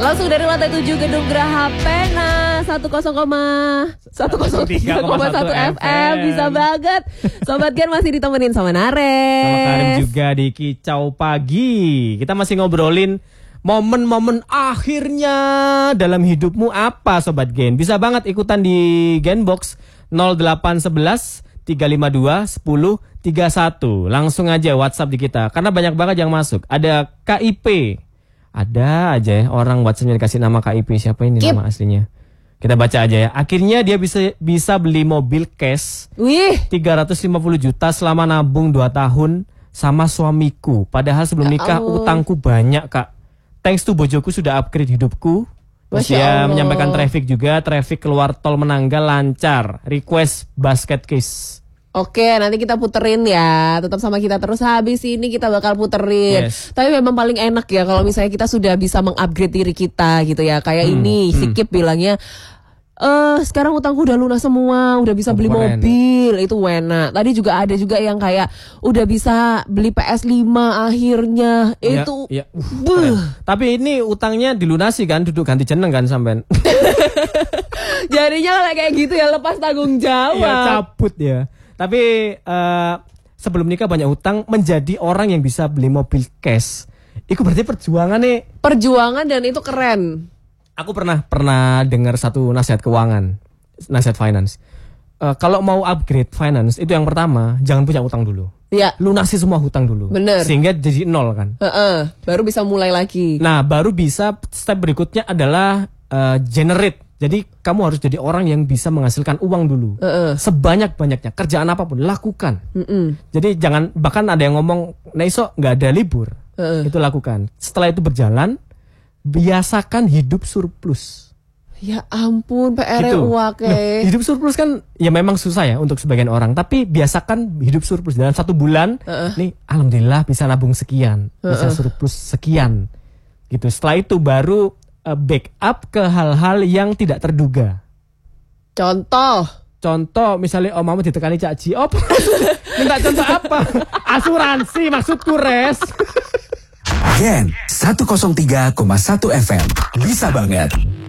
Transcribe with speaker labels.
Speaker 1: Langsung dari lantai 7 Gedung Geraha Pena 103,1 FM. Bisa banget. Sobat Gen masih ditemenin sama Nares,
Speaker 2: sama Karim juga di Kicau Pagi. Kita masih ngobrolin momen-momen akhirnya dalam hidupmu apa, Sobat Gen. Bisa banget ikutan di Genbox 0811 352 10 31. Langsung aja WhatsApp di kita karena banyak banget yang masuk. Ada KIP. Ada aja ya orang WhatsApp-nya dikasih nama KIP. Siapa ini nama aslinya? Kita baca aja ya. Akhirnya dia bisa beli mobil cash. 350 juta selama nabung 2 tahun sama suamiku. Padahal sebelum nikah utangku banyak, Kak. Thanks to bojoku sudah upgrade hidupku. Terus dia menyampaikan traffic keluar tol Menanggal lancar. Request basket case.
Speaker 1: Oke, nanti kita puterin ya. Tetap sama kita terus, habis ini kita bakal puterin. Tapi memang paling enak ya kalau misalnya kita sudah bisa mengupgrade diri kita gitu ya. Kayak ini, Sikip bilangnya, sekarang utangku udah lunas semua, udah bisa beli mobil, itu enak. Tadi juga ada juga yang kayak udah bisa beli PS5 akhirnya. Itu
Speaker 2: tapi ini utangnya dilunasi kan, duduk ganti jeneng kan sampean.
Speaker 1: Jadinya kayak gitu ya, lepas tanggung jawab.
Speaker 2: Ya cabut ya. Tapi sebelum nikah banyak utang, menjadi orang yang bisa beli mobil cash. Itu berarti perjuangan nih.
Speaker 1: Perjuangan dan itu keren.
Speaker 2: Aku pernah dengar satu nasihat keuangan, nasihat finance. Kalau mau upgrade finance itu yang pertama jangan punya utang dulu.
Speaker 1: Iya.
Speaker 2: Lunasi semua hutang dulu.
Speaker 1: Bener.
Speaker 2: Sehingga jadi nol kan.
Speaker 1: Baru bisa mulai lagi.
Speaker 2: Nah baru bisa step berikutnya adalah generate. Jadi kamu harus jadi orang yang bisa menghasilkan uang dulu. Sebanyak-banyaknya. Kerjaan apapun lakukan. Jadi jangan, bahkan ada yang ngomong Naiso nggak ada libur. Itu lakukan. Setelah itu berjalan, biasakan hidup surplus.
Speaker 1: Ya ampun, PR-nya
Speaker 2: gitu.
Speaker 1: Hidup
Speaker 2: surplus kan ya memang susah ya untuk sebagian orang. Tapi biasakan hidup surplus. Dalam 1 bulan, nih alhamdulillah bisa nabung sekian. Bisa surplus sekian. Gitu. Setelah itu baru backup ke hal-hal yang tidak terduga. Contoh misalnya mama ditekani Cak Ji. Minta contoh apa? Asuransi maksudku, Res.
Speaker 3: Gen 103,1 FM. Bisa banget.